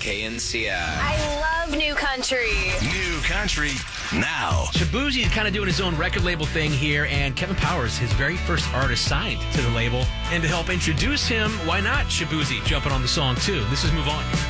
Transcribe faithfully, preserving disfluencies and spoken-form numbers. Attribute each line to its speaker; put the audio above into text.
Speaker 1: K N C I.
Speaker 2: I love New Country.
Speaker 3: New Country now.
Speaker 4: Shaboozey is kind of doing his own record label thing here, and Kevin Powers, his very first artist signed to the label. And to help introduce him, why not Shaboozey jumping on the song too? This is Move On.